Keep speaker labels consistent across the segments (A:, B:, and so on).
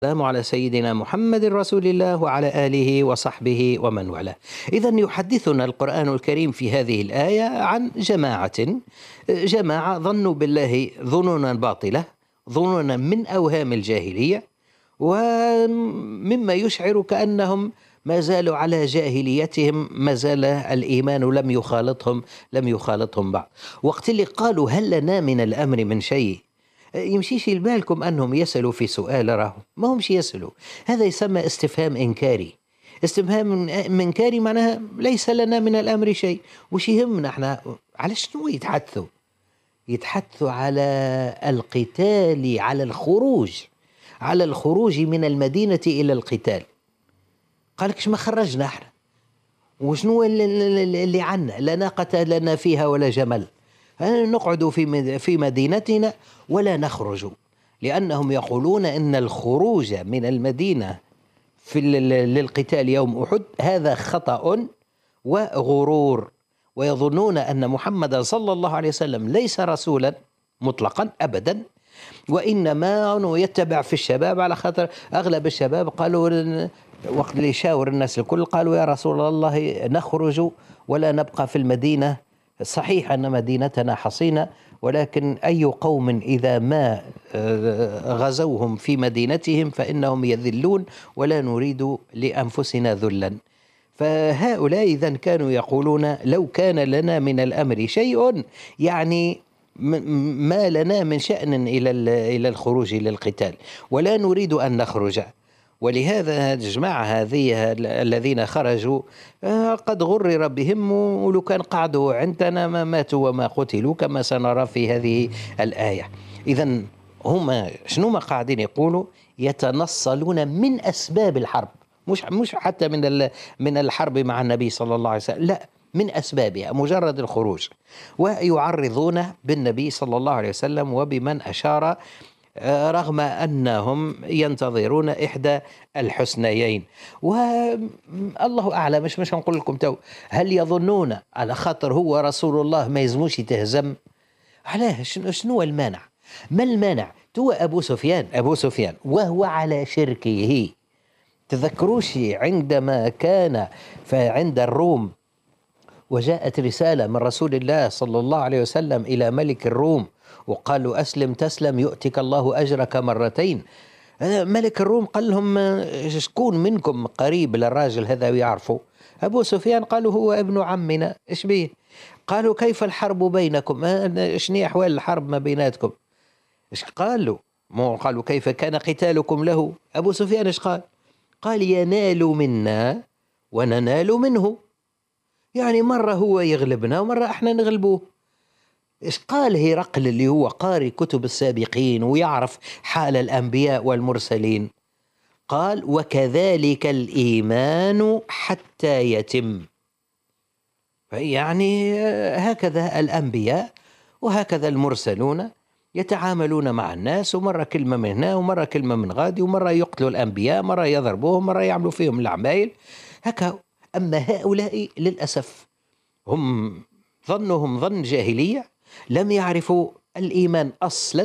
A: السلام على سيدنا محمد رسول الله وعلى آله وصحبه ومن والاه. إذا يحدثنا القرآن الكريم في هذه الآية عن جماعة ظنوا بالله ظنونا باطلة، ظنونا من أوهام الجاهلية، ومما يشعر كأنهم ما زالوا على جاهليتهم، ما زال الإيمان لم يخالطهم بعد. وقت اللي قالوا هل لنا من الأمر من شيء، يمشيش لبالكم أنهم يسألوا في سؤال، راهو ما همش يسألوا. هذا يسمى استفهام إنكاري. استفهام إنكاري معناها ليس لنا من الأمر شيء. وش يهمنا احنا على شنو يتحدثوا على القتال، على الخروج من المدينة إلى القتال. قالكش ما خرجنا احنا، وشنو اللي عنا؟ لا ناقة لنا فيها ولا جمل، نقعد في مدينتنا ولا نخرج، لأنهم يقولون إن الخروج من المدينة للقتال يوم أحد هذا خطأ وغرور، ويظنون أن محمد صلى الله عليه وسلم ليس رسولا مطلقا أبدا، وإنما أنه يتبع في الشباب، على خاطر أغلب الشباب قالوا وقت اللي يشاور الناس الكل قالوا يا رسول الله نخرج ولا نبقى في المدينة. صحيح أن مدينتنا حصينة، ولكن أي قوم إذا ما غزوهم في مدينتهم فإنهم يذلون، ولا نريد لأنفسنا ذلا. فهؤلاء إذا كانوا يقولون لو كان لنا من الأمر شيء، يعني ما لنا من شأن إلى الخروج للقتال، ولا نريد أن نخرج. ولهذا الجماعة هذه الذين خرجوا قد غرر بهم، ولو كان قعدوا عندنا ما ماتوا وما قتلوا، كما سنرى في هذه الآية. إذن هم شنو ما قاعدين يقولوا؟ يتنصلون من أسباب الحرب، مش حتى من الحرب مع النبي صلى الله عليه وسلم، لا، من أسبابها مجرد الخروج، ويعرضون بالنبي صلى الله عليه وسلم وبمن أشار، رغم أنهم ينتظرون إحدى الحسنيين. والله أعلم، مش نقول لكم تو هل يظنون على خاطر هو رسول الله ما يزموش يتهزم؟ علاه؟ شنو المانع؟ ما المانع؟ تو أبو سفيان وهو على شركه. تذكروش عندما كان عند الروم وجاءت رسالة من رسول الله صلى الله عليه وسلم إلى ملك الروم، وقالوا أسلم تسلم يؤتك الله أجرك مرتين. ملك الروم قال لهم شكون منكم قريب للراجل هذا ويعرفه؟ أبو سفيان قالوا هو ابن عمنا. إيش بيه؟ قالوا كيف الحرب بينكم؟ شنو أحوال الحرب ما بيناتكم؟ إيش قالوا؟ قالوا كيف كان قتالكم له؟ أبو سفيان إيش قال؟ قال ينال منا وننال منه، يعني مرة هو يغلبنا ومرة احنا نغلبوه. إيش قال هرقل اللي هو قارئ كتب السابقين ويعرف حال الأنبياء والمرسلين؟ قال وكذلك الإيمان حتى يتم. يعني هكذا الأنبياء وهكذا المرسلون يتعاملون مع الناس، ومرة كلمة من هنا ومرة كلمة من غادي، ومرة يقتلوا الأنبياء، مرة يضربوهم، مرة يعملوا فيهم العمايل هكا. أما هؤلاء للأسف هم ظنهم ظن جاهلية، لم يعرفوا الإيمان أصلا،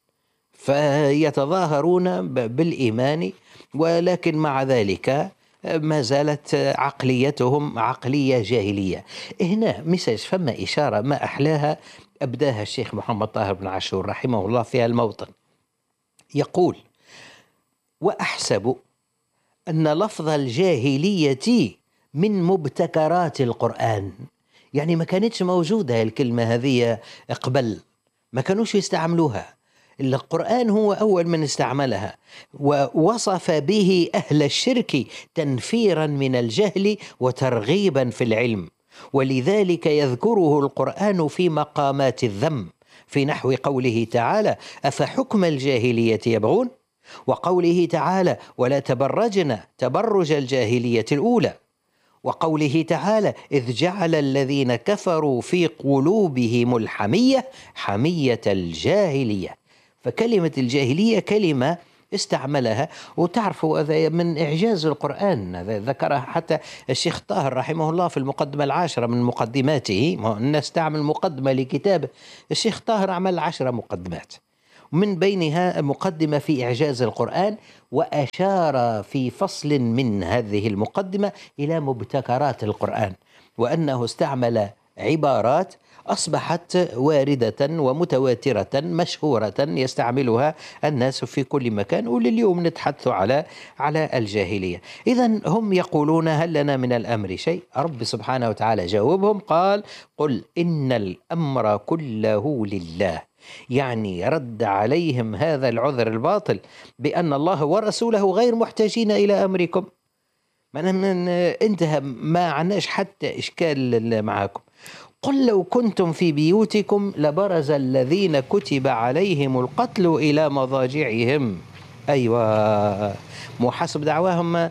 A: فيتظاهرون بالإيمان، ولكن مع ذلك ما زالت عقليتهم عقلية جاهلية. هنا مسج فما إشارة ما أحلاها أبداها الشيخ محمد طاهر بن عاشور رحمه الله في الموطن. يقول وأحسب أن لفظ الجاهلية من مبتكرات القرآن، يعني ما كانتش موجودة الكلمة هذه قبل، ما كانوش يستعملوها، القرآن هو أول من استعملها، ووصف به أهل الشرك تنفيرا من الجهل وترغيبا في العلم، ولذلك يذكره القرآن في مقامات الذم، في نحو قوله تعالى أفحكم الجاهلية يبغون، وقوله تعالى ولا تبرجن تبرج الجاهلية الأولى، وقوله تعالى إذ جعل الذين كفروا في قلوبهم الحمية حمية الجاهلية. فكلمة الجاهلية كلمة استعملها، وتعرفوا هذا من إعجاز القرآن، ذكرها حتى الشيخ طاهر رحمه الله في المقدمة 10 من مقدماته. الناس تعمل مقدمة لكتاب، الشيخ طاهر عمل 10 مقدمات، من بينها مقدمة في إعجاز القرآن، وأشار في فصل من هذه المقدمة إلى مبتكرات القرآن، وأنه استعمل عبارات أصبحت واردة ومتواترة مشهورة يستعملها الناس في كل مكان، ولليوم نتحدث على الجاهلية. إذن هم يقولون هل لنا من الأمر شيء؟ رب سبحانه وتعالى جاوبهم قال: قل إن الأمر كله لله. يعني رد عليهم هذا العذر الباطل بأن الله ورسوله غير محتاجين إلى أمركم. انتهى، ما عناش حتى إشكال معكم. قل لو كنتم في بيوتكم لبرز الذين كتب عليهم القتل إلى مضاجعهم. أيوة، مو حسب دعواهم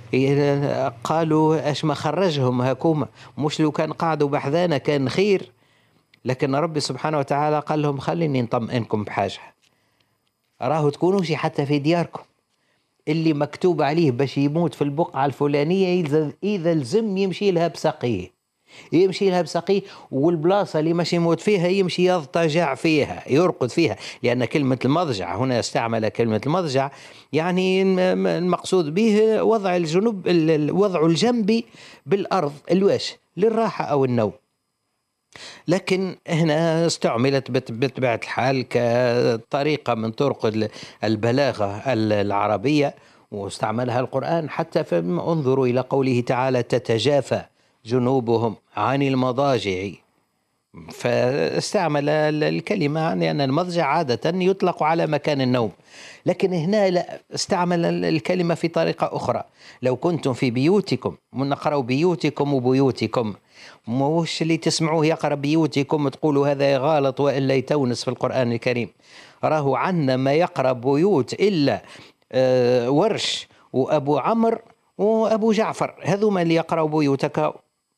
A: قالوا اش ما خرجهم هكوما، مش لو كان قعدوا بحذانا كان خير. لكن ربي سبحانه وتعالى قال لهم خليني نطمئنكم بحاجة، راهو تكونوش حتى في دياركم. اللي مكتوب عليه باش يموت في البقعة الفلانية إذا لزم يمشي لها بسقيه، والبلاصة اللي مش يموت فيها يمشي يضطجع فيها، يرقد فيها. لأن كلمة المضجع هنا استعمل كلمة المضجع، يعني المقصود به وضع وضع الجنب بالأرض، الواش للراحة أو النوم. لكن هنا استعملت بطبيعة الحال كطريقة من طرق البلاغة العربية، واستعملها القرآن. حتى انظروا إلى قوله تعالى: تتجافى جنوبهم عن المضاجع، فاستعمل الكلمة لأن المضجع عادة يطلق على مكان النوم. لكن هنا لا، استعمل الكلمة في طريقة أخرى: لو كنتم في بيوتكم. نقرأ بيوتكم وبيوتكم، مش اللي تسمعوه يقرأ بيوتكم تقولوا هذا غلط وإلا يتونس في القرآن الكريم. راهو عنا ما يقرأ بيوت إلا ورش وأبو عمرو وأبو جعفر، هذوما اللي يقرأوا بيوتك.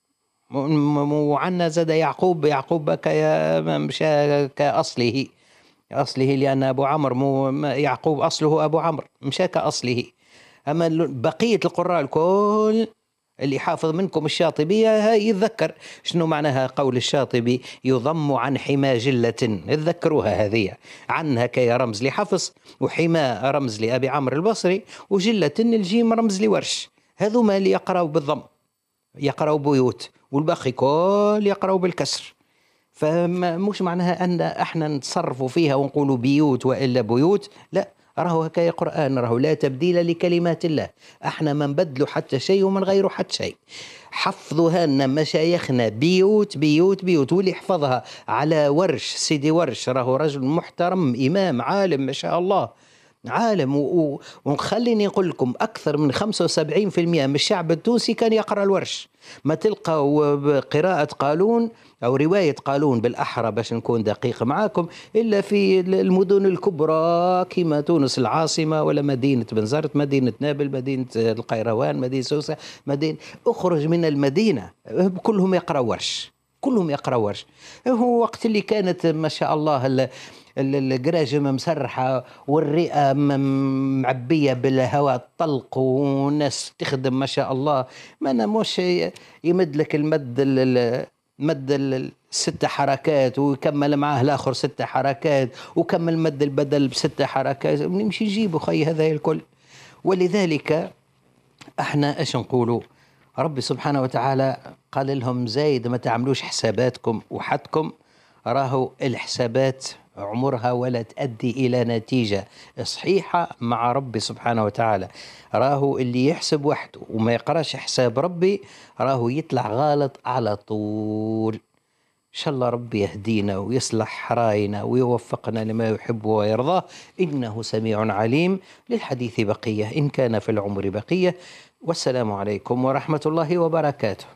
A: وعنا زاد يعقوب مشى كأصله، لأن أبو عمرو يعقوب أصله أبو عمرو، مشى كأصله. أما بقية القراء الكل اللي حافظ منكم الشاطبية يتذكر شنو معناها قول الشاطبي: يضم عن حما جلة. تذكروها هذه، عنها كي رمز لحفص، وحما رمز لأبي عمرو البصري، وجلة الجيم رمز لورش. هذوما اللي يقرأوا بالضم يقرأوا بيوت، والباقي كل يقرأوا بالكسر. فمش معناها أن احنا نتصرفوا فيها ونقولوا بيوت وإلا بيوت، لا، راهو هكايا قرآن، راهو لا تبديل لكلمات الله. احنا ما نبدلوا حتى شيء ومن غيره حتى شيء. حفظوها لنا مشايخنا بيوت بيوت بيوت، واللي يحفظها على ورش، سيدي ورش راهو رجل محترم، إمام عالم ما شاء الله، عالم. وخليني نقول لكم أكثر من 75% من الشعب التونسي كان يقرأ الورش. ما تلقوا قراءة قالون أو رواية قالون بالأحرى باش نكون دقيق معاكم إلا في المدن الكبرى كما تونس العاصمة، ولا مدينة بنزرت، مدينة نابل، مدينة القيروان، مدينة سوسة، أخرج من المدينة كلهم يقرأوا ورش، كلهم يقرأوا ورش. هو وقت اللي كانت ما شاء الله القراجم مسرحة والرئة معبية بالهواء الطلق والناس تخدم ما شاء الله، ما أنا مش يمد لك مد 6 حركات ويكمل معاه الآخر 6 حركات وكمل مد البدل ب6 حركات، نمشي نجيبه خي هذا الكل. ولذلك احنا ايش نقولوا؟ ربي سبحانه وتعالى قال لهم زايد ما تعملوش حساباتكم وحدكم، راهو الحسابات عمرها ولا تؤدي إلى نتيجة صحيحة مع ربي سبحانه وتعالى. راهو اللي يحسب وحده وما يقراش حساب ربي راهو يطلع غلط على طول. إن شاء الله ربي يهدينا ويصلح راينا ويوفقنا لما يحب ويرضاه، إنه سميع عليم. للحديث بقية إن كان في العمر بقية. والسلام عليكم ورحمة الله وبركاته.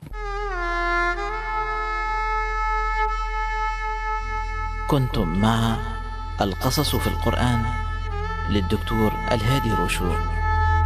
B: كنتم مع القصص في القرآن للدكتور الهادي روشور.